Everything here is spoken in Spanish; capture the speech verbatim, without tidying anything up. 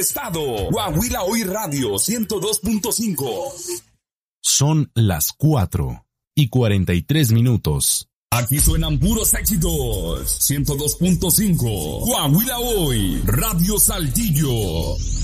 Estado, Coahuila Hoy Radio ciento dos punto cinco. Son las cuatro y cuarenta y tres minutos. Aquí suenan puros éxitos. ciento dos punto cinco. Coahuila Hoy, Radio Saltillo.